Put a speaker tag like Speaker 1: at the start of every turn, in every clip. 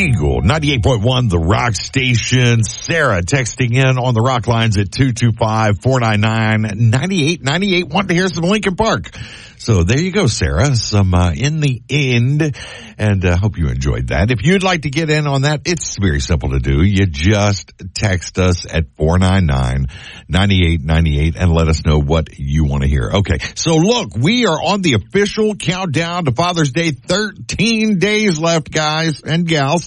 Speaker 1: Eagle 98.1, the Rock Station. Sarah texting in on the Rock lines at 225-499-9898, wanting to hear some Linkin Park. So there you go, Sarah. Some In the End, and hope you enjoyed that. If you'd like to get in on that, it's very simple to do. You just text us at 499-9898 and let us know what you want to hear. Okay, so look, we are on the official countdown to Father's Day. 13 days left, guys and gals,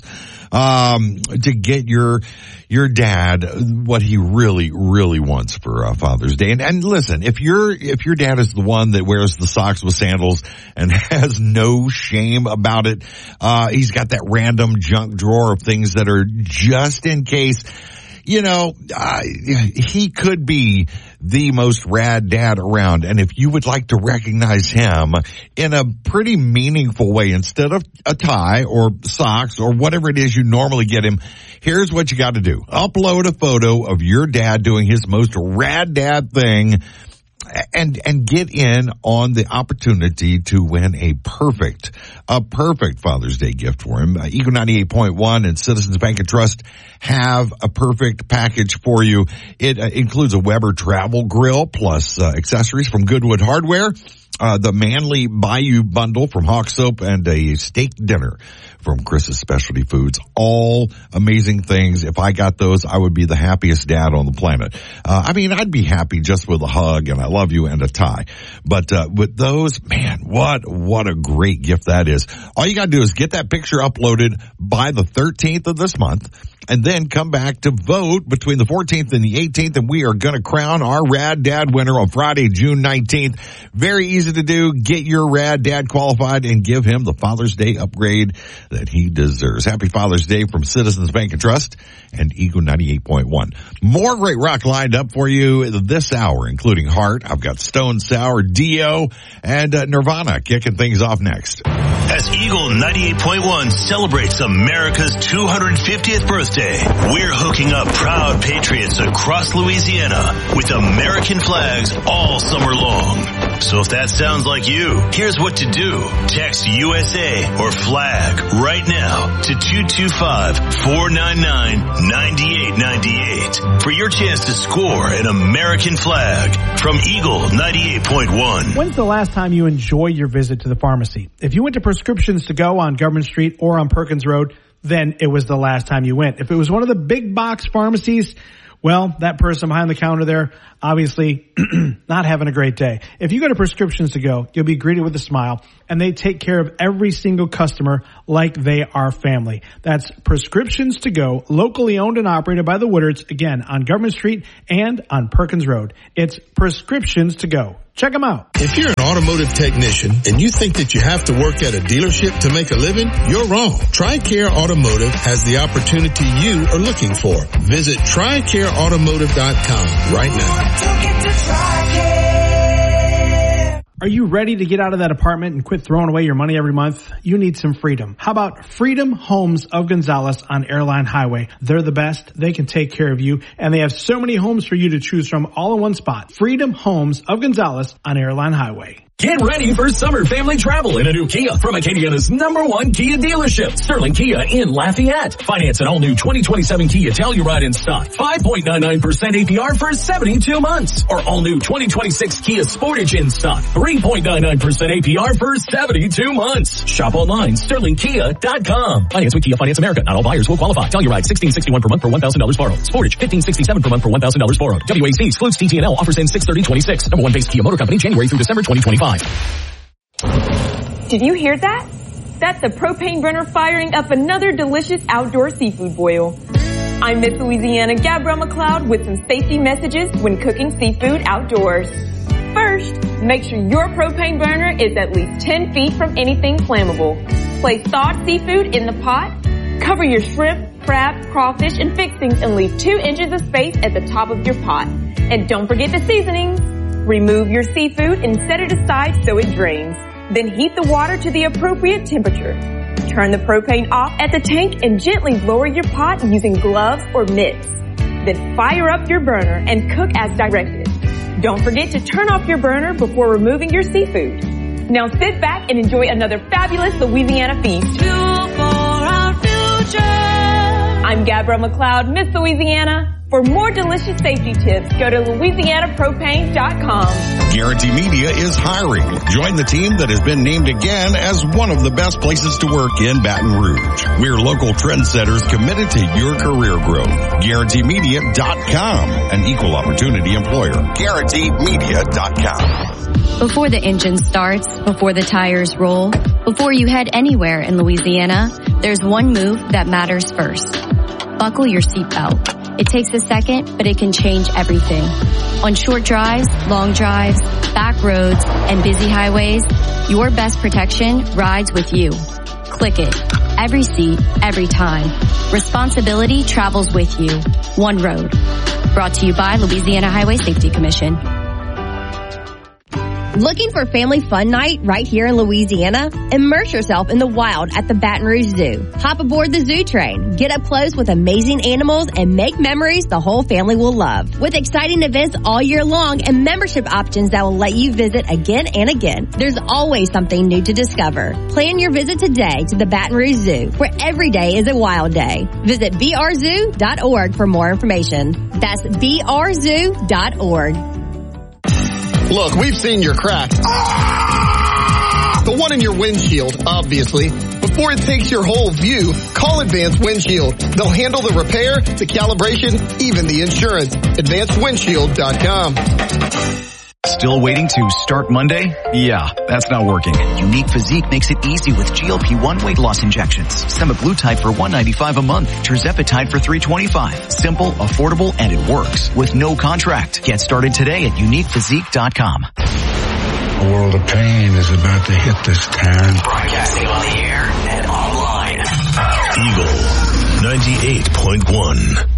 Speaker 1: to get your dad what he really, really wants for Father's Day. And listen, if your dad is the one that wears the socks with sandals and has no shame about it, he's got that random junk drawer of things that are just in case. You know, he could be the most rad dad around. And if you would like to recognize him in a pretty meaningful way, instead of a tie or socks or whatever it is you normally get him, here's what you got to do. Upload a photo of your dad doing his most rad dad thing and get in on the opportunity to win a perfect Father's Day gift for him. Eagle 98.1 and Citizens Bank and Trust have a perfect package for you. It includes a Weber travel grill plus accessories from Goodwood Hardware, the Manly Bayou bundle from Hawk Soap, and a steak dinner from Chris's Specialty Foods. All amazing things. If I got those, I would be the happiest dad on the planet. I'd be happy just with a hug and I love you and a tie. But with those, man, what a great gift that is. All you got to do is get that picture uploaded by the 13th of this month, and then come back to vote between the 14th and the 18th, and we are going to crown our Rad Dad winner on Friday, June 19th. Very easy to do. Get your Rad Dad qualified and give him the Father's Day upgrade that he deserves. Happy Father's Day from Citizens Bank and Trust and Eagle 98.1. More great rock lined up for you this hour, including Heart. I've got Stone Sour, Dio, and Nirvana kicking things off next.
Speaker 2: As Eagle 98.1 celebrates America's 250th birthday, we're hooking up proud patriots across Louisiana with American flags all summer long. So if that sounds like you, here's what to do. Text USA or flag right now to 225-499-9898 for your chance to score an American flag from Eagle 98.1.
Speaker 3: When's the last time you enjoyed your visit to the pharmacy? If you went to Prescriptions to Go on Government Street or on Perkins Road, then it was the last time you went. If it was one of the big box pharmacies, well, that person behind the counter there, obviously not having a great day. If you go to Prescriptions to Go, you'll be greeted with a smile, and they take care of every single customer like they are family. That's Prescriptions to Go, locally owned and operated by the Woodards, again, on Government Street and on Perkins Road. It's Prescriptions to Go. Check them out.
Speaker 4: If you're an automotive technician and you think that you have to work at a dealership to make a living, you're wrong. TRICARE Automotive has the opportunity you are looking for. Visit TRICAREautomotive.com right now.
Speaker 3: Are you ready to get out of that apartment and quit throwing away your money every month? You need some freedom. How about Freedom Homes of Gonzales on Airline Highway? They're the best. They can take care of you, and they have so many homes for you to choose from all in one spot. Freedom Homes of Gonzales on Airline Highway.
Speaker 5: Get ready for summer family travel in a new Kia from Acadiana's #1 Kia dealership, Sterling Kia in Lafayette. Finance an all-new 2027 Kia Telluride in stock. 5.99% APR for 72 months. Or all-new 2026 Kia Sportage in stock. 3.99% APR for 72 months. Shop online, sterlingkia.com. Finance with Kia Finance America. Not all buyers will qualify. Telluride, $1,661 per month for $1,000 borrowed. Sportage, $1,567 per month for $1,000 borrowed. WAC excludes TTNL. Offers end 6/30/26. #1 base Kia Motor Company, January through December 2025.
Speaker 6: Did you hear that? That's a propane burner firing up another delicious outdoor seafood boil. I'm Miss Louisiana Gabrielle McLeod with some safety messages when cooking seafood outdoors. First, make sure your propane burner is at least 10 feet from anything flammable. Place thawed seafood in the pot. Cover your shrimp, crab, crawfish, and fixings and leave 2 inches of space at the top of your pot. And don't forget the seasonings. Remove your seafood and set it aside so it drains. Then heat the water to the appropriate temperature. Turn the propane off at the tank and gently lower your pot using gloves or mitts. Then fire up your burner and cook as directed. Don't forget to turn off your burner before removing your seafood. Now sit back and enjoy another fabulous Louisiana feast. Fuel for our future. Gabra McLeod, Miss Louisiana. For more delicious safety tips, go to LouisianaPropane.com.
Speaker 1: Guarantee Media is hiring. Join the team that has been named again as one of the best places to work in Baton Rouge. We're local trendsetters committed to your career growth. GuaranteeMedia.com, an equal opportunity employer. GuaranteeMedia.com.
Speaker 7: Before the engine starts, before the tires roll, before you head anywhere in Louisiana, there's one move that matters first. Buckle your seatbelt. It takes a second, but it can change everything. On short drives, long drives, back roads, and busy highways, your best protection rides with you. Click it. Every seat, every time. Responsibility travels with you. One road. Brought to you by Louisiana Highway Safety Commission.
Speaker 8: Looking for family fun night right here in Louisiana? Immerse yourself in the wild at the Baton Rouge Zoo. Hop aboard the zoo train, get up close with amazing animals, and make memories the whole family will love. With exciting events all year long and membership options that will let you visit again and again, there's always something new to discover. Plan your visit today to the Baton Rouge Zoo, where every day is a wild day. Visit brzoo.org for more information. That's brzoo.org.
Speaker 9: Look, we've seen your crack. The one in your windshield, obviously. Before it takes your whole view, call Advanced Windshield. They'll handle the repair, the calibration, even the insurance. AdvancedWindshield.com.
Speaker 10: Still waiting to start Monday? Yeah, that's not working.
Speaker 11: Unique Physique makes it easy with GLP-1 weight loss injections. Semaglutide for $195 a month. Tirzepatide for $325. Simple, affordable, and it works with no contract. Get started today at UniquePhysique.com.
Speaker 12: A world of pain is about to hit this town.
Speaker 2: Broadcasting on the air and online. Eagle 98.1.